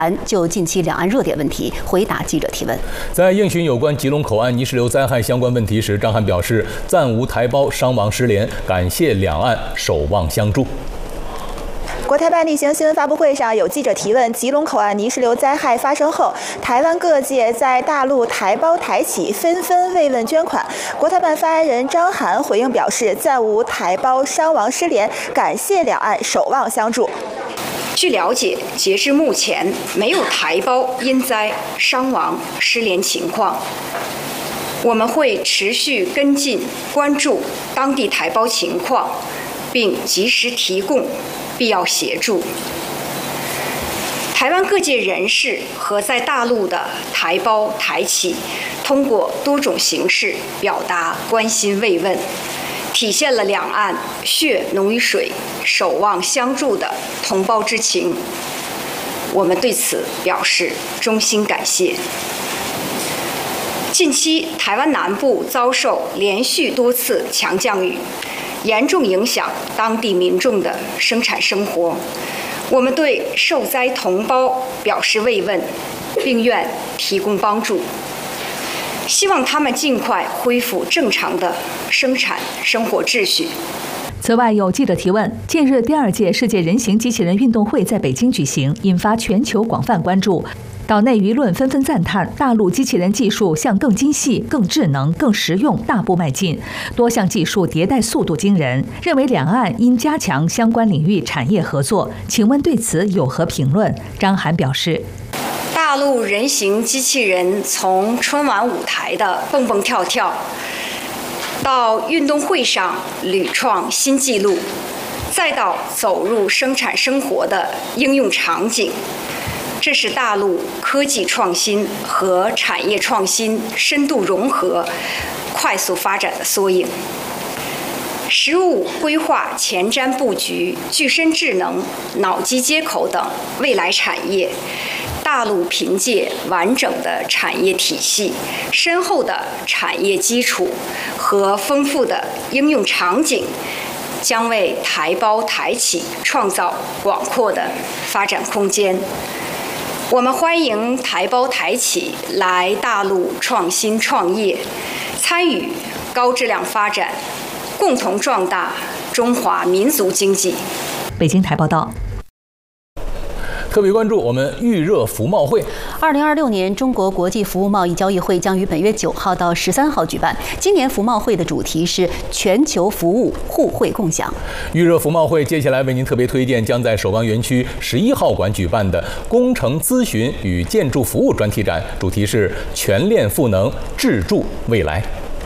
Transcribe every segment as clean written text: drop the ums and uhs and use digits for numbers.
就近期两岸热点问题回答记者提问。 在应询有关吉隆口岸泥石流灾害相关问题时，张涵表示暂无台胞伤亡失联，感谢两岸守望相助。 国台办例行新闻发布会上，有记者提问：吉隆口岸泥石流灾害发生后，台湾各界在大陆台胞台企纷纷慰问捐款。国台办发言人张涵回应表示，暂无台胞伤亡失联，感谢两岸守望相助。 据了解，截至目前，没有台胞因灾伤亡失联情况。我们会持续跟进关注当地台胞情况，并及时提供必要协助。台湾各界人士和在大陆的台胞台企，通过多种形式表达关心慰问，体现了两岸血浓于水、守望相助的同胞之情。我们对此表示衷心感谢。近期，台湾南部遭受连续多次强降雨，严重影响当地民众的生产生活。我们对受灾同胞表示慰问，并愿提供帮助，希望他们尽快恢复正常的生产生活秩序。 此外，有记者提问：近日第2届世界人形机器人运动会在北京举行，引发全球广泛关注。岛内舆论纷纷赞叹大陆机器人技术向更精细、更智能、更实用大步迈进，多项技术迭代速度惊人，认为两岸应加强相关领域产业合作。请问对此有何评论？张涵表示， 大陆人形机器人从春晚舞台的蹦蹦跳跳，到运动会上屡创新纪录，再到走入生产生活的应用场景，这是大陆科技创新和产业创新深度融合、快速发展的缩影。“十五”规划前瞻布局具身智能、脑机接口等未来产业。大陆凭借完整的产业体系、深厚的产业基础和丰富的应用场景，将为台胞台企创造广阔的发展空间。我们欢迎台胞台企来大陆创新创业，参与高质量发展，共同壮大中华民族经济。 北京台报道。 特别关注我们预热服贸会。 2026年中国国际服务贸易交易会将于本月9号到13号举办。今年服贸会的主题是全球服务互惠共享。 预热服贸会接下来为您特别推荐将在首钢园区11号馆举办的工程咨询与建筑服务专题展，主题是全链赋能，智筑未来。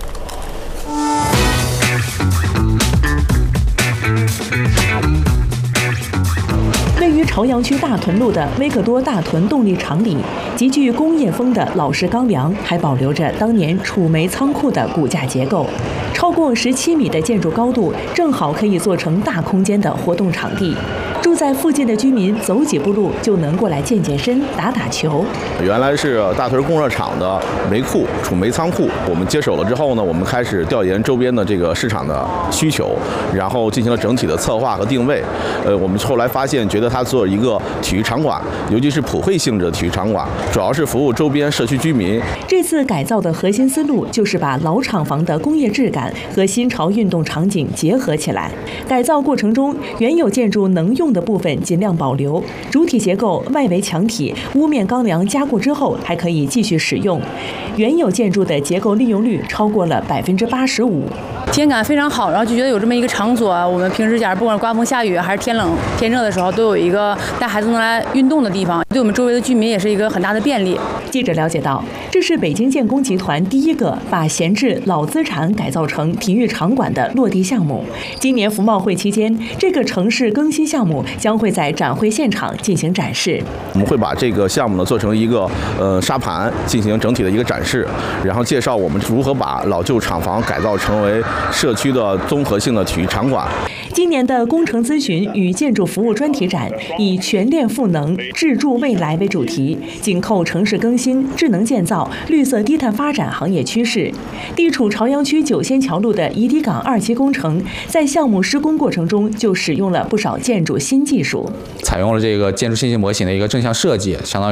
位于朝阳区大屯路的威克多大屯动力厂里，极具工业风的老式钢梁还保留着当年储煤仓库的骨架结构。超过17米的建筑高度，正好可以做成大空间的活动场地。住在附近的居民走几步路就能过来健健身、打打球。 原来是大屯供热厂的煤库、储煤仓库，我们接手了之后呢，我们开始调研周边的这个市场的需求，然后进行了整体的策划和定位。我们后来发现，觉得它做一个体育场馆，尤其是普惠性质的体育场馆，主要是服务周边社区居民。 这次改造的核心思路就是把老厂房的工业质感和新潮运动场景结合起来。改造过程中，原有建筑能用的部分尽量保留，主体结构、外围墙体、屋面钢梁加固之后还可以继续使用。原有建筑的结构利用率超过了85%。 体验感非常好，然后就觉得有这么一个场所，我们平时假如不管刮风下雨还是天冷天热的时候，都有一个带孩子能来运动的地方，对我们周围的居民也是一个很大的便利。 记者了解到，这是北京建工集团第一个把闲置老资产改造成体育场馆的落地项目。今年服贸会期间，这个城市更新项目将会在展会现场进行展示。 我们会把这个项目呢做成一个沙盘，进行整体的一个展示，然后介绍我们如何把老旧厂房改造成为社区的综合性的体育场馆。 今年的工程咨询与建筑服务专题展以全链赋能、智筑未来为主题，紧扣城市更新、智能建造、绿色低碳发展行业趋势。地处朝阳区九仙桥路的怡迪港2期工程，在项目施工过程中就使用了不少建筑新技术， 采用了这个建筑信息模型的一个正向设计，相当于